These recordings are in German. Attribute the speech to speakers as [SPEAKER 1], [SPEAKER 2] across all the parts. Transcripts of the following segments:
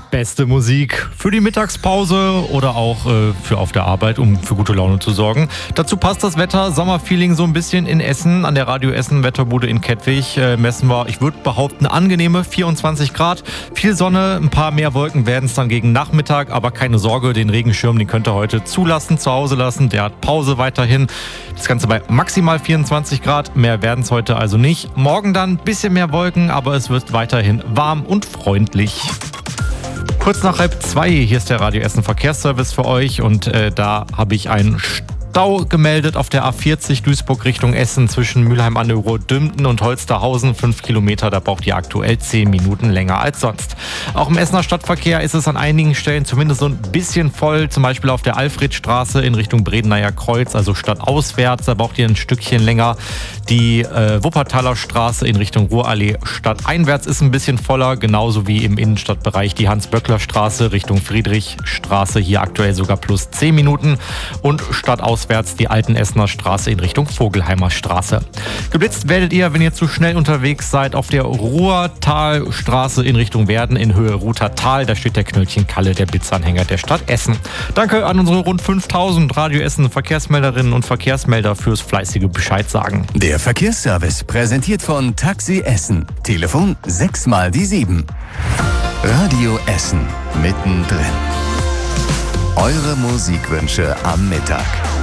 [SPEAKER 1] beste Musik für die Mittagspause oder auch für auf der Arbeit, um für gute Laune zu sorgen. Dazu passt das Wetter, Sommerfeeling so ein bisschen in Essen, an der Radio Essen Wetterbude in Kettwig messen wir, ich würde behaupten, angenehme 24 Grad. Viel Sonne, ein paar mehr Wolken werden es dann gegen Nachmittag, aber keine Sorge, den Regenschirm, den könnt ihr heute zulassen, zu Hause lassen. Der hat Pause weiterhin. Das Ganze bei maximal 24 Grad, mehr werden es heute also nicht. Morgen dann ein bisschen mehr Wolken, aber es wird weiterhin warm und freundlich. Kurz nach 1:30, hier ist der Radio Essen Verkehrsservice für euch und da habe ich einen Stau gemeldet auf der A40 Duisburg Richtung Essen zwischen Mülheim an der Ruhr, Dümten und Holsterhausen. 5 Kilometer, da braucht ihr aktuell 10 Minuten länger als sonst. Auch im Essener Stadtverkehr ist es an einigen Stellen zumindest so ein bisschen voll, zum Beispiel auf der Alfredstraße in Richtung Bredeneyer Kreuz, also stadtauswärts, da braucht ihr ein Stückchen länger. Die Wuppertaler Straße in Richtung Ruhrallee stadteinwärts ist ein bisschen voller, genauso wie im Innenstadtbereich die Hans-Böckler-Straße Richtung Friedrichstraße, hier aktuell sogar plus 10 Minuten und stadtauswärts die Alten Essener Straße in Richtung Vogelheimer Straße. Geblitzt werdet ihr, wenn ihr zu schnell unterwegs seid, auf der Ruhrtalstraße in Richtung Werden in Höhe Ruthertal, da steht der Knöllchen Kalle, der Blitzanhänger der Stadt Essen. Danke an unsere rund 5000 Radio Essen Verkehrsmelderinnen und Verkehrsmelder fürs fleißige Bescheid sagen.
[SPEAKER 2] Der Verkehrsservice präsentiert von Taxi Essen. Telefon 6 mal die 7. Radio Essen mittendrin. Eure Musikwünsche am Mittag.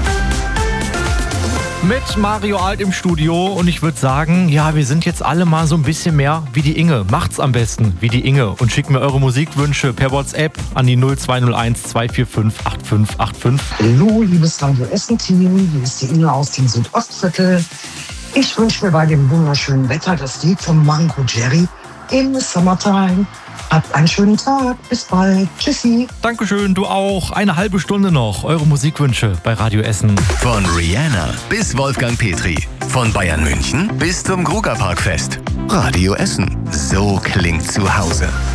[SPEAKER 1] Mit Mario Alt im Studio und ich würde sagen, ja, wir sind jetzt alle mal so ein bisschen mehr wie die Inge. Macht's am besten wie die Inge und schickt mir eure Musikwünsche per WhatsApp an die 0201 245 8585.
[SPEAKER 3] Hallo, liebes Radio Essen-Team, hier ist die Inge aus dem Südostviertel. Ich wünsche mir bei dem wunderschönen Wetter das Lied von Mango Jerry im Summertime. Habt einen schönen Tag, bis bald, tschüssi.
[SPEAKER 1] Dankeschön, du auch. Eine halbe Stunde noch. Eure Musikwünsche bei Radio Essen.
[SPEAKER 2] Von Rihanna bis Wolfgang Petri. Von Bayern München bis zum Grugerparkfest. Radio Essen. So klingt zu Hause.